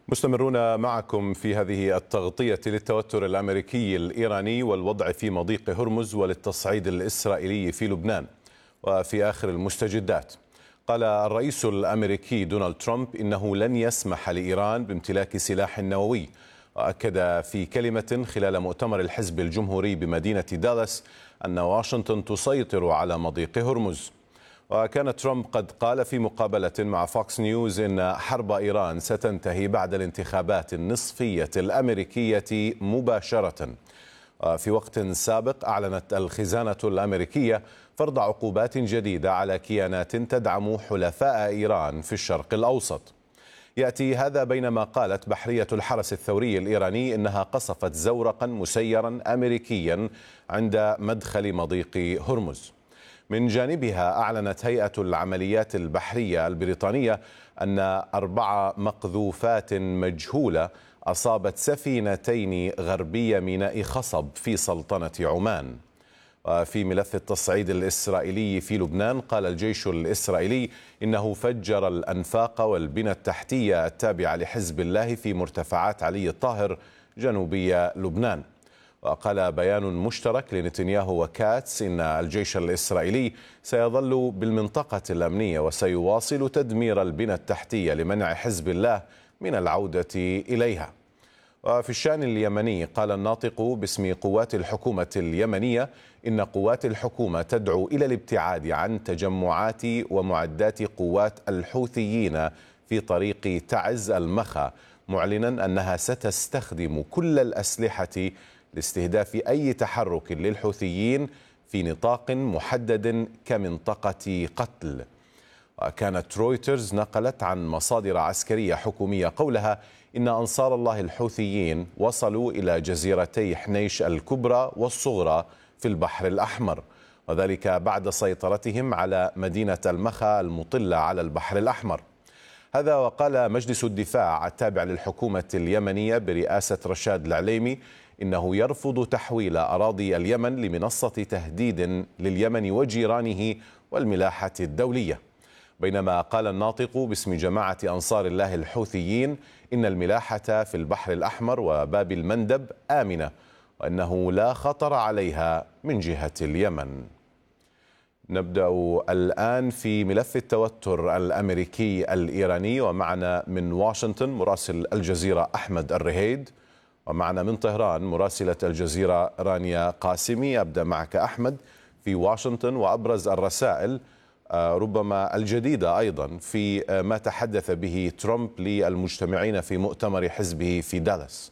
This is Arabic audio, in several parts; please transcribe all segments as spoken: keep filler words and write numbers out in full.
مستمرون معكم في هذه التغطية للتوتر الأمريكي الإيراني والوضع في مضيق هرمز وللتصعيد الإسرائيلي في لبنان. وفي آخر المستجدات، قال الرئيس الأمريكي دونالد ترامب إنه لن يسمح لإيران بامتلاك سلاح نووي، وأكد في كلمة خلال مؤتمر الحزب الجمهوري بمدينة دالاس أن واشنطن تسيطر على مضيق هرمز. وكان ترامب قد قال في مقابلة مع فوكس نيوز إن حرب إيران ستنتهي بعد الانتخابات النصفية الأمريكية مباشرة. في وقت سابق أعلنت الخزانة الأمريكية فرض عقوبات جديدة على كيانات تدعم حلفاء إيران في الشرق الأوسط. يأتي هذا بينما قالت بحرية الحرس الثوري الإيراني إنها قصفت زورقا مسيرا أمريكيا عند مدخل مضيق هرمز. من جانبها أعلنت هيئة العمليات البحرية البريطانية أن أربع مقذوفات مجهولة أصابت سفينتين غربي ميناء خصب في سلطنة عمان. وفي ملف التصعيد الإسرائيلي في لبنان، قال الجيش الإسرائيلي إنه فجر الأنفاق والبنى التحتية التابعة لحزب الله في مرتفعات علي الطاهر جنوبي لبنان. وقال بيان مشترك لنتنياهو وكاتس إن الجيش الإسرائيلي سيظل بالمنطقة الأمنية وسيواصل تدمير البنى التحتية لمنع حزب الله من العودة إليها. وفي الشأن اليمني، قال الناطق باسم قوات الحكومة اليمنية إن قوات الحكومة تدعو إلى الابتعاد عن تجمعات ومعدات قوات الحوثيين في طريق تعز المخا، معلنا أنها ستستخدم كل الأسلحة لاستهداف أي تحرك للحوثيين في نطاق محدد كمنطقة قتل. وكانت رويترز نقلت عن مصادر عسكرية حكومية قولها إن أنصار الله الحوثيين وصلوا إلى جزيرتي حنيش الكبرى والصغرى في البحر الأحمر، وذلك بعد سيطرتهم على مدينة المخا المطلة على البحر الأحمر. هذا وقال مجلس الدفاع التابع للحكومة اليمنية برئاسة رشاد العليمي إنه يرفض تحويل أراضي اليمن لمنصة تهديد لليمن وجيرانه والملاحة الدولية. بينما قال الناطق باسم جماعة أنصار الله الحوثيين إن الملاحة في البحر الأحمر وباب المندب آمنة، وأنه لا خطر عليها من جهة اليمن. نبدأ الآن في ملف التوتر الأمريكي الإيراني، ومعنا من واشنطن مراسل الجزيرة أحمد الرهيد، ومعنا من طهران مراسلة الجزيرة رانيا قاسمي. أبدأ معك أحمد في واشنطن، وأبرز الرسائل ربما الجديدة أيضا في ما تحدث به ترامب للمجتمعين في مؤتمر حزبه في دالاس.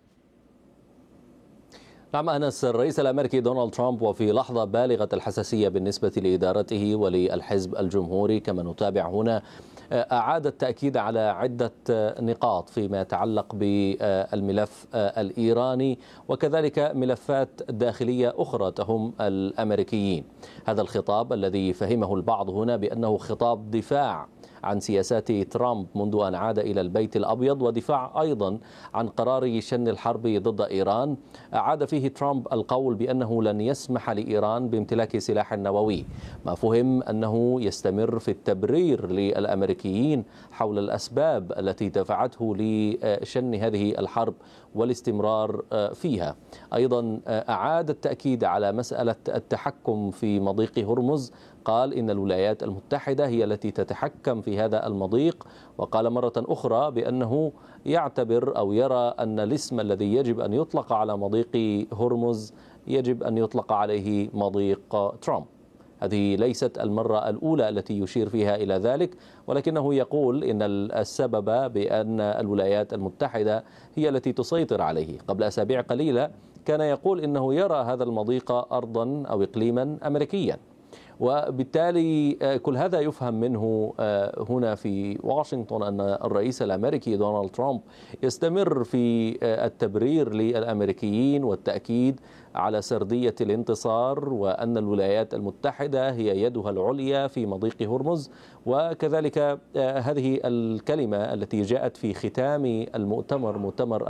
نعم أنس، الرئيس الأمريكي دونالد ترامب وفي لحظة بالغة الحساسية بالنسبة لإدارته وللحزب الجمهوري كما نتابع هنا، أعاد التأكيد على عدة نقاط فيما يتعلق بالملف الإيراني وكذلك ملفات داخلية أخرى تهم الأمريكيين. هذا الخطاب الذي فهمه البعض هنا بأنه خطاب دفاع عن سياسات ترامب منذ أن عاد إلى البيت الأبيض، ودفاع أيضا عن قرار شن الحرب ضد إيران. أعاد فيه ترامب القول بأنه لن يسمح لإيران بامتلاك سلاح نووي، ما فهم أنه يستمر في التبرير للأمريكيين حول الأسباب التي دفعته لشن هذه الحرب والاستمرار فيها. أيضا أعاد التأكيد على مسألة التحكم في مضيق هرمز، قال إن الولايات المتحدة هي التي تتحكم في هذا المضيق، وقال مرة أخرى بأنه يعتبر أو يرى أن الاسم الذي يجب أن يطلق على مضيق هرمز يجب أن يطلق عليه مضيق ترامب. هذه ليست المرة الأولى التي يشير فيها إلى ذلك، ولكنه يقول إن السبب بأن الولايات المتحدة هي التي تسيطر عليه. قبل أسابيع قليلة كان يقول إنه يرى هذا المضيق أرضا أو إقليما أمريكيا، وبالتالي كل هذا يفهم منه هنا في واشنطن أن الرئيس الأمريكي دونالد ترامب يستمر في التبرير للأمريكيين والتأكيد على سردية الانتصار، وأن الولايات المتحدة هي يدها العليا في مضيق هرمز. وكذلك هذه الكلمة التي جاءت في ختام المؤتمر، مؤتمر